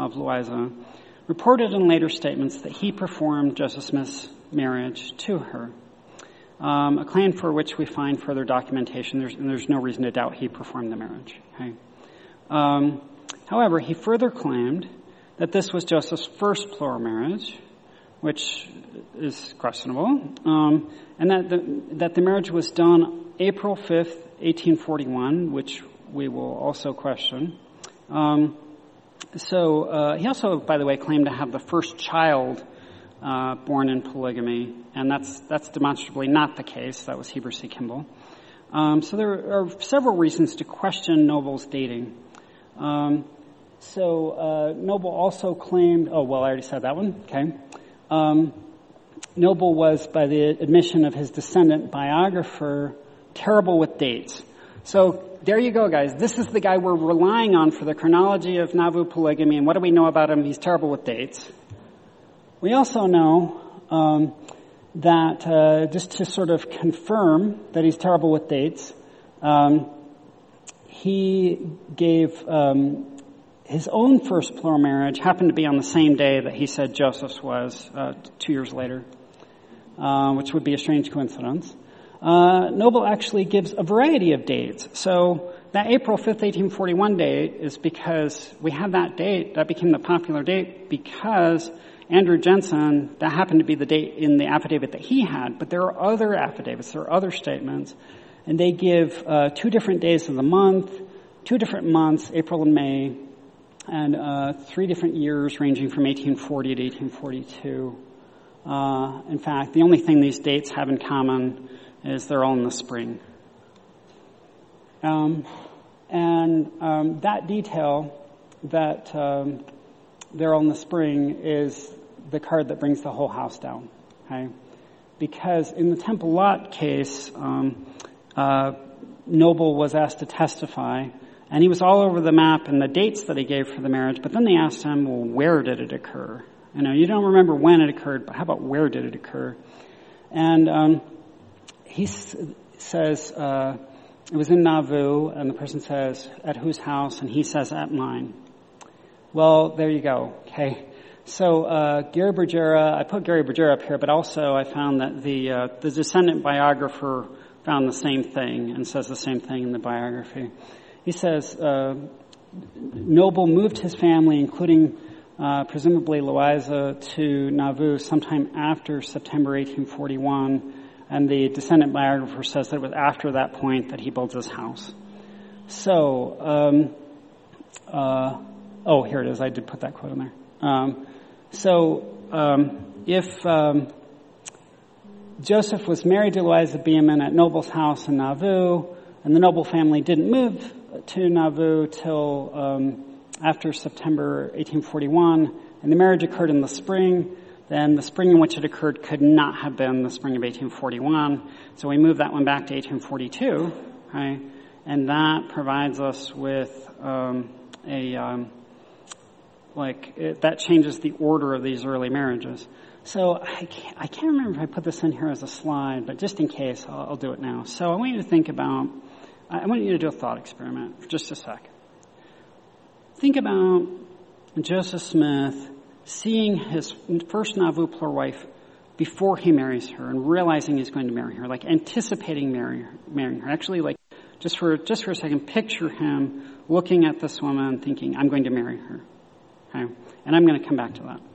of Louisa, reported in later statements that he performed Joseph Smith's marriage to her, a claim for which we find further documentation. There's no reason to doubt he performed the marriage. Okay? However, he further claimed that this was Joseph's first plural marriage, which is questionable, and that the marriage was done April 5th, 1841, which we will also question. So he also, by the way, claimed to have the first child born in polygamy, and that's demonstrably not the case. That was Heber C. Kimball. So there are several reasons to question Noble's dating. Noble also claimed, I already said that one, okay. Noble was, by the admission of his descendant biographer, terrible with dates. So there you go, guys. This is the guy we're relying on for the chronology of Nauvoo polygamy, and what do we know about him? He's terrible with dates. We also know that, just to sort of confirm that he's terrible with dates, he gave his own first plural marriage happened to be on the same day that he said Joseph's was 2 years later, which would be a strange coincidence. Noble actually gives a variety of dates. So that April 5th, 1841 date is because we have that date. That became the popular date because Andrew Jensen, that happened to be the date in the affidavit that he had. But there are other affidavits, there are other statements, and they give 2 different days of the month, 2 different months, April and May, and 3 different years ranging from 1840 to 1842. In fact, the only thing these dates have in common is they're all in the spring. That detail that they're all in the spring is the card that brings the whole house down. Okay? Because in the Temple Lot case, Noble was asked to testify, and he was all over the map and the dates that he gave for the marriage, but then they asked him, well, where did it occur? You don't remember when it occurred, but how about where did it occur? And he says, it was in Nauvoo, and the person says, at whose house? And he says, at mine. Well, there you go, okay? So Gary Bergera, I put Gary Bergera up here, but also I found that the descendant biographer found the same thing and says the same thing in the biography. He says, Noble moved his family, including presumably Louisa, to Nauvoo sometime after September 1841, and the descendant biographer says that it was after that point that he builds his house. So, here it is. I did put that quote in there. If Joseph was married to Louisa Beeman at Noble's house in Nauvoo, and the Noble family didn't move to Nauvoo till after September 1841, and the marriage occurred in the spring, then the spring in which it occurred could not have been the spring of 1841. So we move that one back to 1842, right? And that provides us with that changes the order of these early marriages. So I can't remember if I put this in here as a slide, but just in case, I'll do it now. So I want you to do a thought experiment for just a second. Think about Joseph Smith seeing his first Nauvoo plural wife before he marries her and realizing he's going to marry her, like anticipating marrying her. Actually, like just for a second, picture him looking at this woman thinking, I'm going to marry her. Okay? And I'm going to come back to that.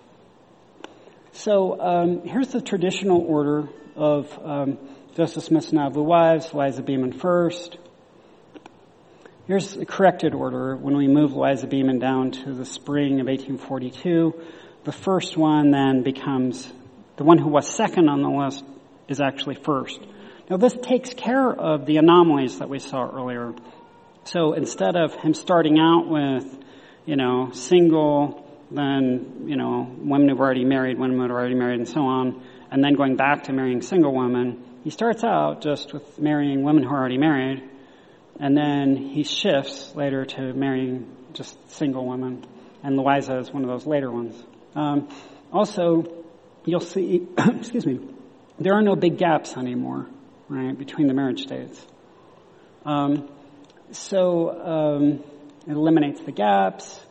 So here's the traditional order of Joseph Smith's Nauvoo wives, Louisa Beeman first. Here's the corrected order when we move Louisa Beeman down to the spring of 1842. The first one then becomes, the one who was second on the list is actually first. Now this takes care of the anomalies that we saw earlier. So instead of him starting out with, single, then, women who've already married, women who are already married, and so on, and then going back to marrying single women, he starts out just with marrying women who are already married, and then he shifts later to marrying just single women, and Louisa is one of those later ones. Also, you'll see, there are no big gaps anymore, right, between the marriage dates. It eliminates the gaps.